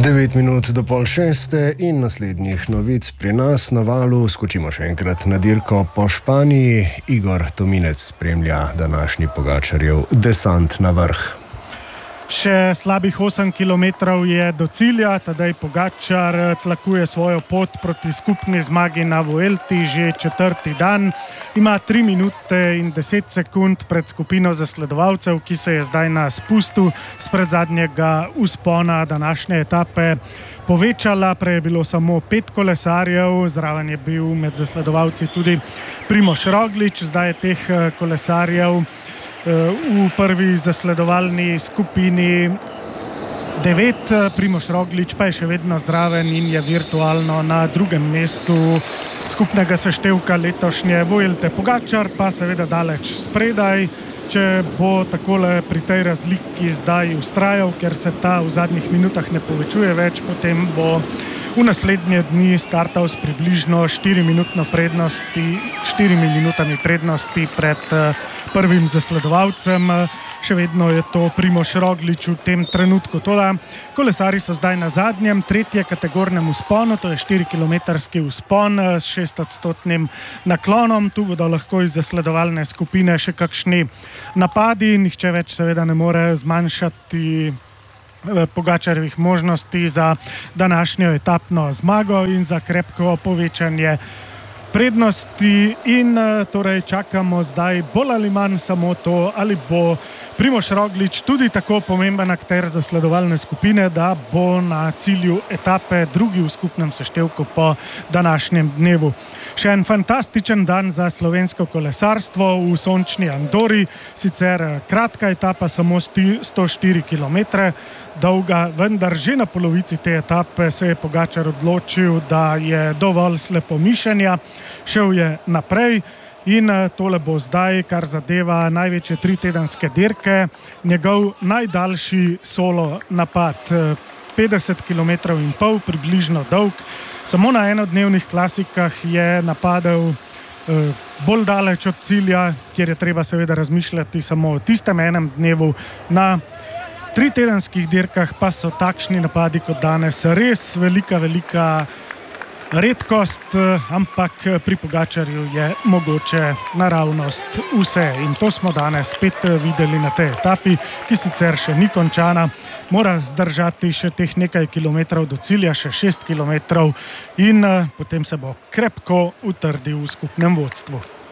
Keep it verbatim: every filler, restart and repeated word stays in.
devet minut do pol šeste in naslednjih novic pri nas na valu. Skočimo še enkrat na dirko po Španiji. Igor Tominec spremlja današnji Pogačarjev desant na vrh. Še slabih osem kilometrov je do cilja, tedaj Pogačar tlakuje svojo pot proti skupni zmagi na Vuelti že četrti dan. Ima tri minute in deset sekund pred skupino zasledovalcev, ki se je zdaj na spustu spred zadnjega vzpona današnje etape povečala. Prej je bilo samo pet kolesarjev, zraven je bil med zasledovalci tudi Primož Roglič. Zdaj je teh kolesarjev v prvi zasledovalni skupini devet, Primož Roglič pa je še vedno zraven in je virtualno na drugem mestu skupnega seštevka letošnje Vuelte. Pogačar pa seveda daleč spredaj. Če bo takole pri tej razliki zdaj vztrajal, ker se ta v zadnjih minutah ne povečuje več, potem bo v naslednje dni startal s približno štiriminutno prednosti, štirimi minutami prednosti pred prvim zasledovalcem. Še vedno je to Primož Roglič v tem trenutku. Toda kolesari so zdaj na zadnjem, tretje kategornem vzponu, to je štirikilometrski vzpon s šestodstotnim naklonom. Tu bodo lahko iz zasledovalne skupine še kakšni napadi. Nihče več seveda ne more zmanjšati Pogačarjevih možnosti za današnjo etapno zmago in za krepko povečanje prednosti. In torej čakamo zdaj bolj ali manj samo to, ali bo Primož Roglič tudi tako pomemben akter zasledovalne skupine, da bo na cilju etape drugi v skupnem seštevku po današnjem dnevu. Še en fantastičen dan za slovensko kolesarstvo v sončni Andori. Sicer kratka etapa, samo sto štiri kilometre dolga, vendar že na polovici te etape se je Pogačar odločil, da je dovolj slepomišenja, šel je naprej. In tole bo zdaj, kar zadeva največje tritedenske dirke, njegov najdaljši solo napad. petdeset kilometrov in pol, približno dolg. Samo na enodnevnih klasikah je napadel eh, bolj daleč od cilja, kjer je treba seveda razmišljati samo o tistem enem dnevu. Na tritedenskih dirkah pa so takšni napadi kot danes res velika, velika redkost, ampak pri Pogačarju je mogoče naravnost vse. In to smo danes spet videli na tej etapi, ki sicer še ni končana. Mora zdržati še teh nekaj kilometrov do cilja, še šest kilometrov, in potem se bo krepko utrdil v skupnem vodstvu.